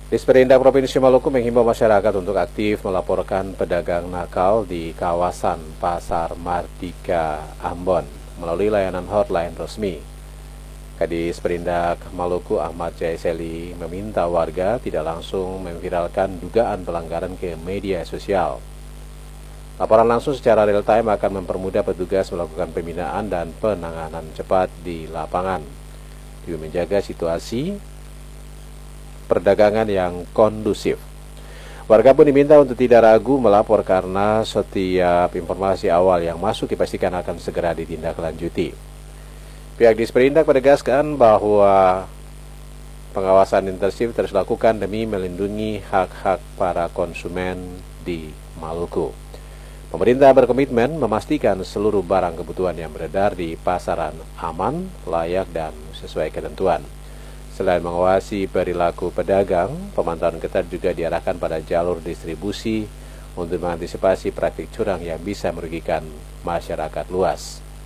Disperindak Provinsi Maluku menghimbau masyarakat untuk aktif melaporkan pedagang nakal di kawasan Pasar Mardika, Ambon melalui layanan hotline resmi. Kadis Perindak Maluku Ahmad Jaiseli meminta warga tidak langsung memviralkan dugaan pelanggaran ke media sosial. Laporan langsung secara real time akan mempermudah petugas melakukan pembinaan dan penanganan cepat di lapangan, demi menjaga situasi perdagangan yang kondusif. Warga pun diminta untuk tidak ragu melapor karena setiap informasi awal yang masuk dipastikan akan segera ditindaklanjuti. Pihak Disperindak menegaskan bahwa pengawasan intensif terus dilakukan demi melindungi hak-hak para konsumen di Maluku. Pemerintah berkomitmen memastikan seluruh barang kebutuhan yang beredar di pasaran aman, layak, dan sesuai ketentuan. Selain mengawasi perilaku pedagang, pemantauan ketat juga diarahkan pada jalur distribusi untuk mengantisipasi praktik curang yang bisa merugikan masyarakat luas.